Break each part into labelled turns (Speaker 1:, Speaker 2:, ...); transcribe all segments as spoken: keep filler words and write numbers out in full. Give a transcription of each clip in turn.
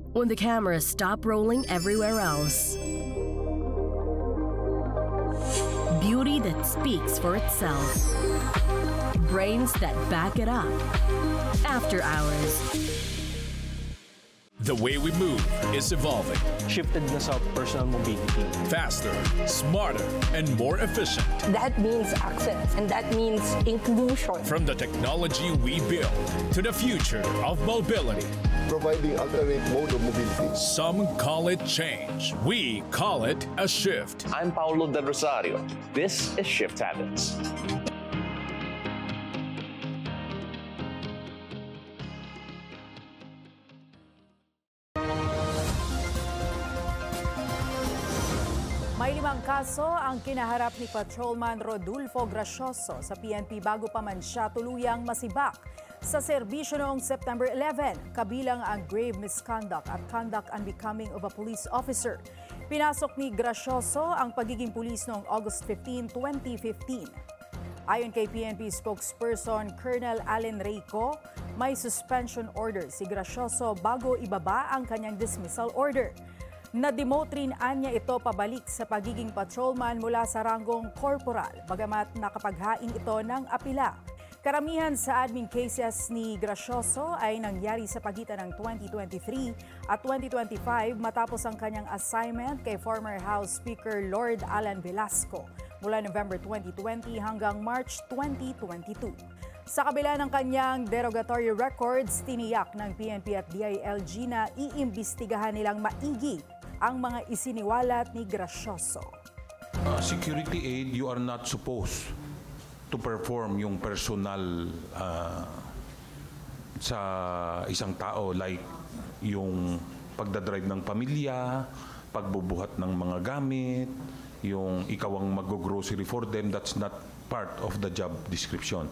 Speaker 1: when the cameras stop rolling everywhere else. Beauty that speaks for itself. Brains that back it up. After Hours.
Speaker 2: The way we move is evolving.
Speaker 3: Shifted na sa personal mobility.
Speaker 2: Faster, smarter, and more efficient.
Speaker 4: That means access, and that means inclusion.
Speaker 2: From the technology we build to the future of mobility.
Speaker 5: Providing alternate mode of mobility.
Speaker 2: Some call it change. We call it a shift.
Speaker 6: I'm Paulo Del Rosario. This is Shift Happens.
Speaker 7: May limang kaso ang kinaharap ni Patrolman Rodulfo Gracioso sa P N P bago pa man siya tuluyang masibak sa serbisyo noong September eleven, kabilang ang grave misconduct at conduct unbecoming of a police officer. Pinasok ni Gracioso ang pagiging pulis noong August fifteenth, twenty fifteen. Ayon kay P N P spokesperson Colonel Allen Reyco, may suspension order si Gracioso bago ibaba ang kanyang dismissal order. Na-demote rin anya ito pabalik sa pagiging patrolman mula sa ranggong corporal, bagamat nakapaghain ito ng apila. Karamihan sa admin cases ni Gracioso ay nangyari sa pagitan ng twenty twenty-three at twenty twenty-five matapos ang kanyang assignment kay former House Speaker Lord Alan Velasco mula November twenty twenty hanggang March twenty twenty-two. Sa kabila ng kanyang derogatory records, tiniyak ng P N P at D I L G na iimbestigahan nilang maigi ang mga isiniwalat ni Gracioso.
Speaker 8: Uh, security aid, you are not supposed to perform yung personal uh, sa isang tao, like yung pagdadrive ng pamilya, pagbubuhat ng mga gamit, yung ikaw ang mag-grocery for them. That's not part of the job description.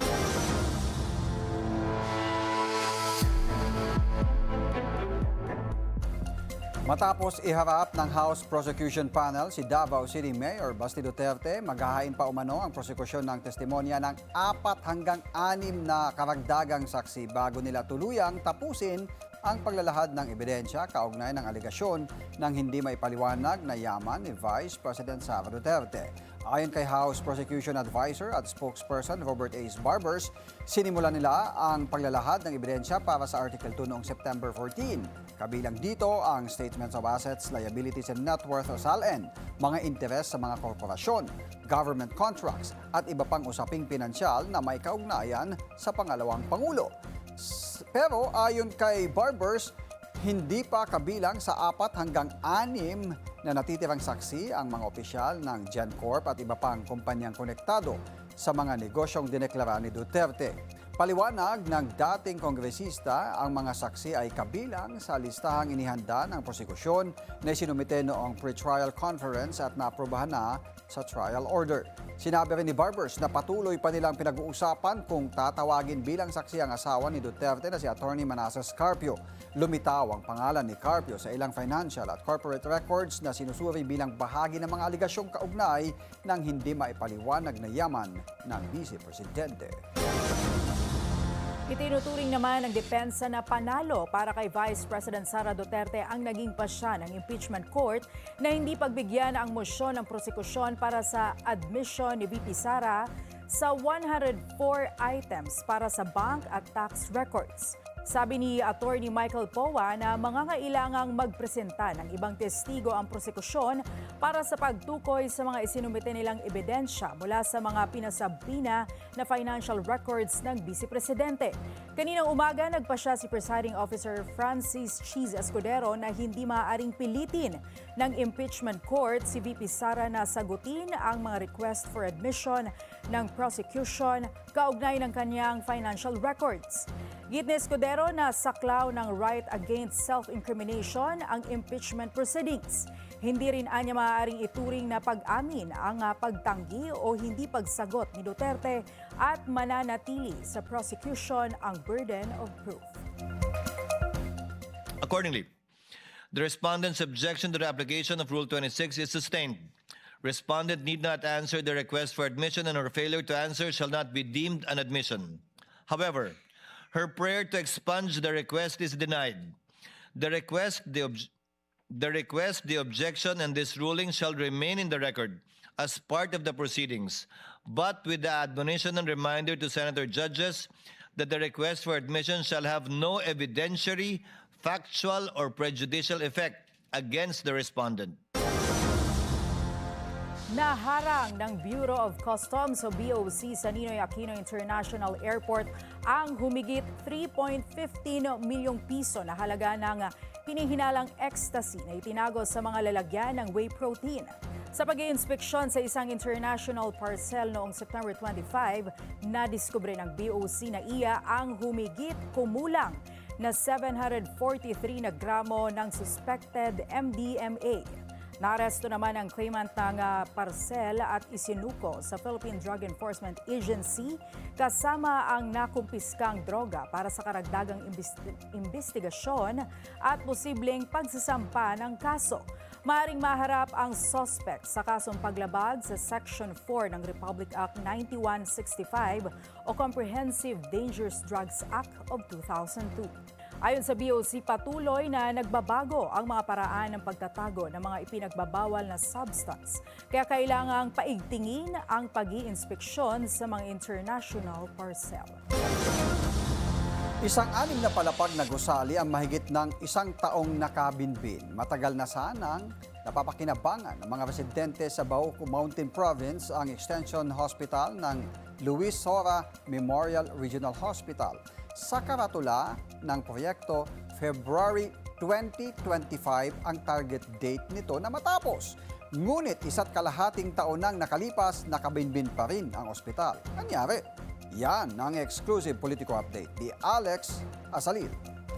Speaker 9: Matapos iharap ng House Prosecution Panel si Davao City Mayor Basti Duterte, maghahain pa umano ang prosekusyon ng testimonya ng apat hanggang anim na karagdagang saksi bago nila tuluyang tapusin ang paglalahad ng ebidensya kaugnay ng aligasyon ng hindi maipaliwanag na yaman ni Vice President Sara Duterte. Ayon kay House Prosecution Advisor at spokesperson Robert Ace Barbers, sinimula nila ang paglalahad ng ebidensya para sa Article two noong September fourteen. Kabilang dito ang Statements of Assets, Liabilities and Net Worth o S A L N, mga interes sa mga korporasyon, government contracts at iba pang usaping pinansyal na may kaugnayan sa pangalawang Pangulo. Pero ayon kay Barbers, hindi pa kabilang sa apat hanggang anim na natitirang saksi ang mga opisyal ng GenCorp at iba pang kumpanyang konektado sa mga negosyong dineklara ni Duterte. Paliwanag ng dating kongresista, ang mga saksi ay kabilang sa listahang inihanda ng prosekusyon na sinumite noong pre-trial conference at naaprubahan na sa trial order. Sinabi rin ni Barbers na patuloy pa nilang pinag-uusapan kung tatawagin bilang saksi ang asawa ni Duterte na si Attorney Manasseh Carpio. Lumitaw ang pangalan ni Carpio sa ilang financial at corporate records na sinusuri bilang bahagi ng mga aligasyong kaugnay ng hindi maipaliwanag na yaman ng Vice Presidente.
Speaker 7: Itinuturing naman ng depensa na panalo para kay Vice President Sara Duterte ang naging pasya ng impeachment court na hindi pagbigyan ang mosyon ng prosekusyon para sa admission ni V P Sara sa one hundred four items para sa bank at tax records. Sabi ni Attorney Michael Powa na mangangailangang magpresenta ng ibang testigo ang prosekusyon para sa pagtukoy sa mga isinumite nilang ebidensya mula sa mga pinasabina na financial records ng Vice Presidente. Kaninang umaga, nagpasya si Presiding Officer Francis Cheese Escudero na hindi maaaring pilitin ng impeachment court si V P Sara na sagutin ang mga request for admission ng prosecution kaugnay ng kanyang financial records. Git ni Escudero na saklaw ng right against self-incrimination ang impeachment proceedings. Hindi rin anya maaaring ituring na pag-amin ang pagtanggi o hindi pagsagot ni Duterte at mananatili sa prosecution ang burden of proof.
Speaker 10: Accordingly, the respondent's objection to the application of Rule twenty-six is sustained. Respondent need not answer the request for admission, and her failure to answer shall not be deemed an admission. However, her prayer to expunge the request is denied. The request, the, ob- the request, the objection, and this ruling shall remain in the record as part of the proceedings, but with the admonition and reminder to Senator judges that the request for admission shall have no evidentiary, factual, or prejudicial effect against the respondent.
Speaker 7: Naharang ng Bureau of Customs o B O C sa Ninoy Aquino International Airport ang humigit three point one five milyong piso na halaga ng pinihinalang ecstasy na itinago sa mga lalagyan ng whey protein. Sa pag-iinspeksyon sa isang international parcel noong September twenty-five, nadiskubre ng B O C na iya ang humigit kumulang na seven hundred forty-three na gramo ng suspected M D M A. Naaresto naman ang claimant ng uh, parcel at isinuko sa Philippine Drug Enforcement Agency kasama ang nakumpiskang droga para sa karagdagang imbesti- investigasyon at posibleng pagsasampa ng kaso. Maaring maharap ang suspect sa kasong paglabag sa Section four ng Republic Act ninety-one sixty-five o Comprehensive Dangerous Drugs Act of two thousand two. Ayon sa B O C, patuloy na nagbabago ang mga paraan ng pagtatago ng mga ipinagbabawal na substance. Kaya kailangang paigtingin ang pag-iinspeksyon sa mga international parcel.
Speaker 9: Isang anim na palapag na gusali ang mahigit ng isang taong nakabinbin. Matagal na sanang napapakinabangan ng mga residente sa Bauco Mountain Province ang Extension Hospital ng Luis Hora Memorial Regional Hospital. Sa karatula ng proyekto, February twenty twenty-five ang target date nito na matapos. Ngunit isa't kalahating taon nang nakalipas, nakabinbin pa rin ang ospital. Nangyari? Yan ang exclusive Politico Update ni Alex Asalil.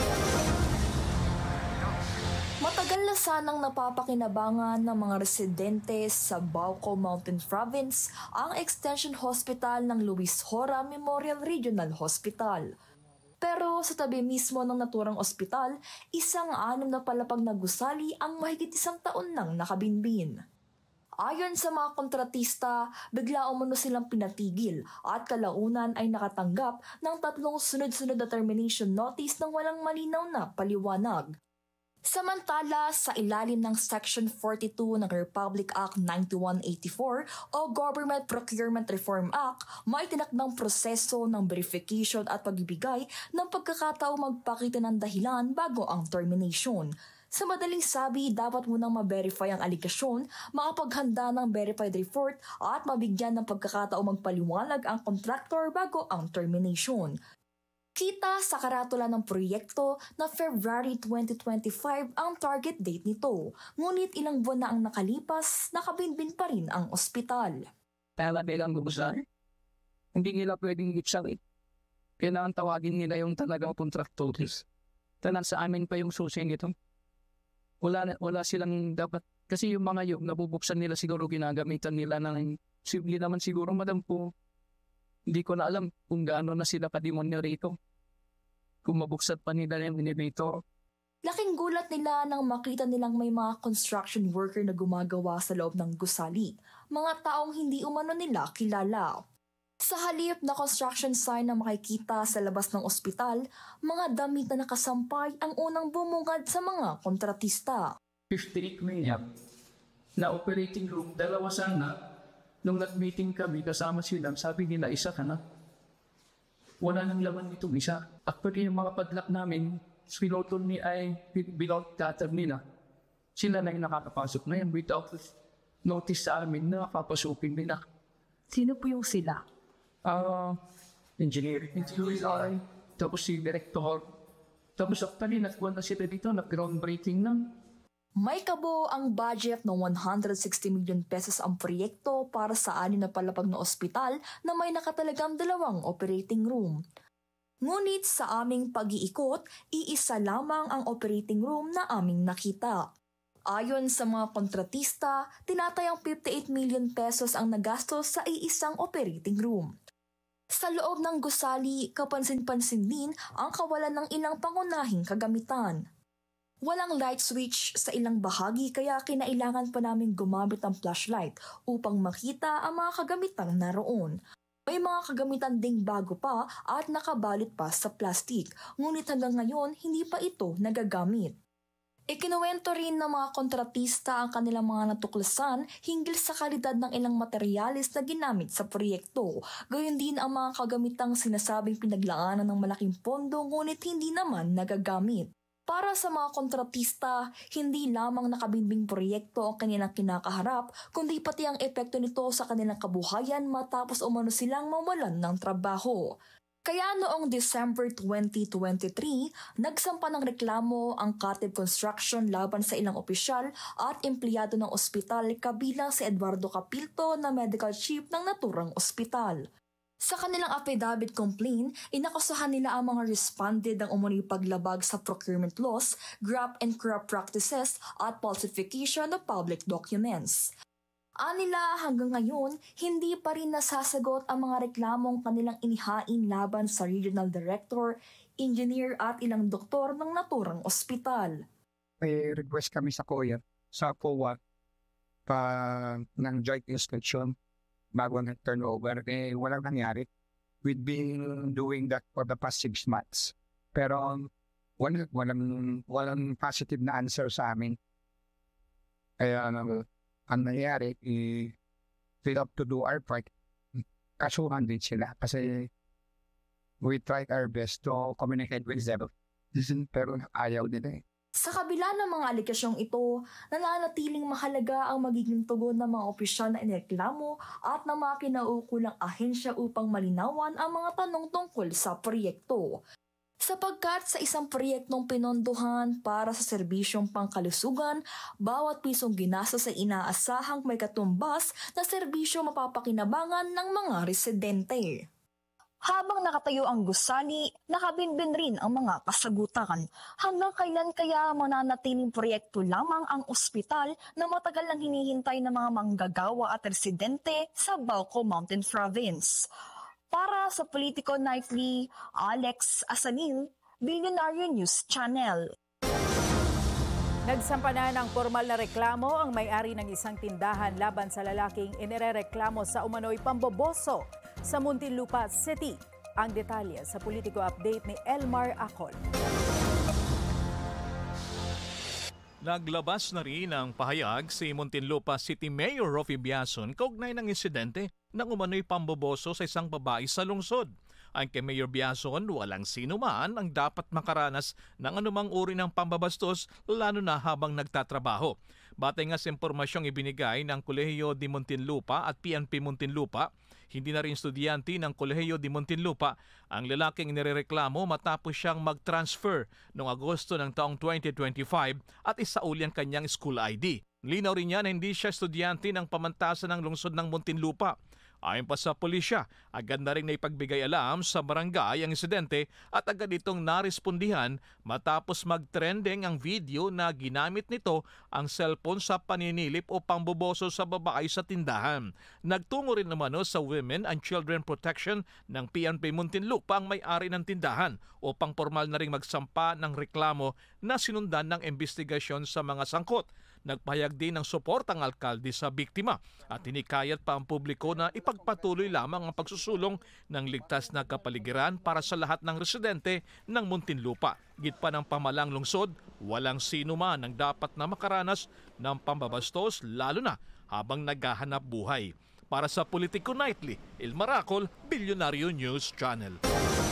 Speaker 11: Matagal na sanang napapakinabangan ng mga residente sa Bauco Mountain Province ang Extension Hospital ng Luis Hora Memorial Regional Hospital. Pero sa tabi mismo ng naturang ospital, isang anim na palapag na gusali ang mahigit isang taon nang nakabinbin. Ayon sa mga kontratista, bigla umano silang pinatigil at kalaunan ay nakatanggap ng tatlong sunod-sunod na termination notice ng walang malinaw na paliwanag. Samantala, sa ilalim ng Section forty-two ng Republic Act ninety-one eighty-four o Government Procurement Reform Act, may tinakdang proseso ng verification at pagbibigay ng pagkakataong magpakita ng dahilan bago ang termination. Sa madaling sabi, dapat munang ma-verify ang aligasyon, makapaghanda ng verified report at mabigyan ng pagkakataong magpaliwanag ang contractor bago ang termination. Kita sa karatula ng proyekto na February twenty twenty-five ang target date nito. Ngunit ilang buwan na ang nakalipas, nakabinbin pa rin ang ospital.
Speaker 12: Kaya bilang gubusan, hindi nila pwedeng gitsawin. Kailangan tawagin nila yung talagang contractors. Tanan sa amin pa yung susi nito. Wala, wala silang dapat, kasi yung mga yung nabubuksan nila siguro ginagamitan nila ng, simple naman siguro madam po. Hindi ko na alam kung gaano na sila kademonyo rito. Kung mabuksan pa nila yung elevator.
Speaker 11: Laking gulat nila nang makita nilang may mga construction worker na gumagawa sa loob ng gusali. Mga taong hindi umano nila kilala. Sa halip na construction sign na makikita sa labas ng ospital, mga damit na nakasampay ang unang bumungad sa mga kontratista.
Speaker 12: fifty-eight million na operating room, dalawa sana. Nung nag-meeting kami, kasama sila, sabi nila, isa ka na. Wala nang laman itong isa. Actually, yung mga padlock namin, pinotol ni ay bilog cutter nila. Sila na yung nakakapasok na yan without notice sa amin na papasukin nila.
Speaker 11: Sino po yung sila?
Speaker 12: Uh, engineer. Engineer ay, tapos si director. Tapos actually, nagkuhan na sila dito, nag-groundbreaking na.
Speaker 11: May kabo ang budget ng one hundred sixty million pesos ang proyekto para sa anim na palapag na ospital na may nakatalagang dalawang operating room. Ngunit sa aming pag-iikot, iisa lamang ang operating room na aming nakita. Ayon sa mga kontratista, tinatayang fifty-eight million pesos ang nagastos sa iisang operating room. Sa loob ng gusali, kapansin-pansin din ang kawalan ng ilang pangunahing kagamitan. Walang light switch sa ilang bahagi kaya kinailangan pa namin gumamit ng flashlight upang makita ang mga kagamitang naroon. May mga kagamitan ding bago pa at nakabalot pa sa plastic, ngunit hanggang ngayon hindi pa ito nagagamit. Ikinuwento rin ng mga kontratista ang kanilang mga natuklasan hinggil sa kalidad ng ilang materyales na ginamit sa proyekto. Gayon din ang mga kagamitang sinasabing pinaglaanan ng malaking pondo ngunit hindi naman nagagamit. Para sa mga kontratista, hindi lamang nakabinbing proyekto ang kanilang kinakaharap, kundi pati ang epekto nito sa kanilang kabuhayan matapos umano silang mawalan ng trabaho. Kaya noong December twenty twenty-three, nagsampa ng reklamo ang Katib Construction laban sa ilang opisyal at empleyado ng ospital kabilang si Eduardo Capilto na medical chief ng naturang ospital. Sa kanilang affidavit complaint, inakusahan nila ang mga responded ng umunoy paglabag sa procurement laws, graft and corrupt practices at falsification of public documents. Anila hanggang ngayon, hindi pa rin nasasagot ang mga reklamong kanilang inihain laban sa regional director, engineer at ilang doktor ng naturang ospital.
Speaker 13: May request kami sa C O A, sa C O A pa ng joint inspection bago nag-turnover. Eh, walang nangyari. We've been doing that for the past six months. Pero walang, walang, walang positive na answer sa amin. Kaya ano, ang nangyari, eh, we have to do our part. Kasuhan din sila kasi we tried our best to communicate with them. Pero ayaw nila eh.
Speaker 11: Sa kabila ng mga alikasyong ito, nananatiling mahalaga ang magiging tugon ng mga opisyal na inireklamo at ng mga kinaukulang ahensya upang malinawan ang mga tanong tungkol sa proyekto. Sapagkat sa isang proyektong pinondohan para sa serbisyong pangkalusugan, bawat pisong ginasa sa inaasahang may katumbas na serbisyo mapapakinabangan ng mga residente. Habang nakatayo ang gusali, nakabinbin rin ang mga kasagutan. Hanggang kailan kaya mananatiling proyekto lamang ang ospital na matagal nang hinihintay ng mga manggagawa at residente sa Bauco Mountain Province? Para sa Politico Nightly, Alex Asanil, Billionaire News Channel.
Speaker 7: Nagsampa na ng formal na reklamo ang may-ari ng isang tindahan laban sa lalaking inirereklamo sa umano'y pamboboso sa Muntinlupa City. Ang detalye sa Politico Update ni Elmar Acol.
Speaker 14: Naglabas na rin ang pahayag si Muntinlupa City Mayor Roffy Biason kaugnay ng insidente ng umano'y pamboboso sa isang babae sa lungsod. Ang kay Mayor Biason, walang sino man ang dapat makaranas ng anumang uri ng pambabastos lalo na habang nagtatrabaho. Batay nga sa impormasyong ibinigay ng Kolehiyo de Muntinlupa at P N P Muntinlupa, hindi na rin estudyante ng Kolehiyo de Muntinlupa ang lalaking inirereklamo matapos siyang mag-transfer noong Agosto ng taong twenty twenty-five at isauli ang kanyang school I D. Linaw rin niya na hindi siya estudyante ng pamantasan ng lungsod ng Muntinlupa. Ayon pa sa pulisya, agad na rin na ipagbigay alam sa barangay ang insidente at agad itong narespondihan matapos mag-trending ang video na ginamit nito ang cellphone sa paninilip o pamboboso sa babae sa tindahan. Nagtungo rin naman sa Women and Children Protection ng P N P Muntinlupa ang may-ari ng tindahan upang formal na rin magsampa ng reklamo na sinundan ng investigasyon sa mga sangkot. Nagpahayag din ng suporta ang alkalde sa biktima at hinikayat pa ang publiko na ipagpatuloy lamang ang pagsusulong ng ligtas na kapaligiran para sa lahat ng residente ng Muntinlupa. Git pa ng pamalang lungsod, walang sino man ang dapat na makaranas ng pambabastos lalo na habang naghahanap buhay. Para sa Politico Nightly, Elmar Acol, Billionaire News Channel.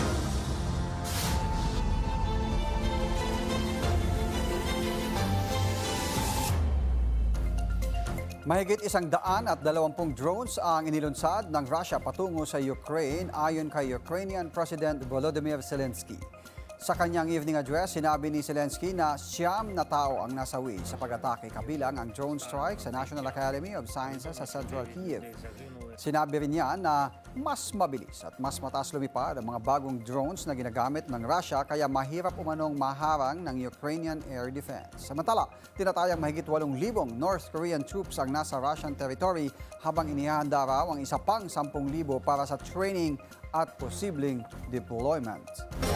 Speaker 9: Mahigit isang daan at dalawampung drones ang inilunsad ng Russia patungo sa Ukraine ayon kay Ukrainian President Volodymyr Zelensky. Sa kanyang evening address, sinabi ni Zelensky na siyam na tao ang nasawi sa pag-atake kabilang ang drone strike sa National Academy of Sciences sa Central Kyiv. Sinabi rin niya na mas mabilis at mas mataas lumipad ang mga bagong drones na ginagamit ng Russia kaya mahirap umanong maharang ng Ukrainian air defense. Samantala, tinatayang mahigit walong libong North Korean troops ang nasa Russian territory habang inihahanda raw ang isa pang sampung libo para sa training at posibleng deployment.